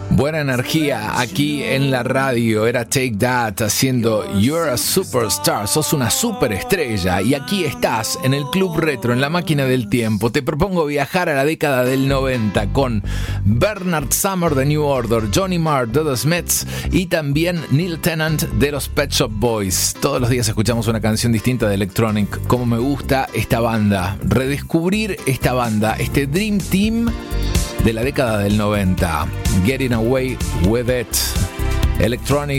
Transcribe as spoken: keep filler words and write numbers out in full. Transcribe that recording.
Buena energía aquí en la radio. Era Take That haciendo You're a Superstar. Sos una superestrella. Y aquí estás en el Club Retro, en la máquina del tiempo. Te propongo viajar a la década del noventa con Bernard Sumner de New Order, Johnny Marr de The Smiths y también Neil Tennant de los Pet Shop Boys. Todos los días escuchamos una canción distinta de Electronic. Como me gusta esta banda. Redescubrir esta banda, este Dream Team de la década del noventa. Getting Away With It. Electronic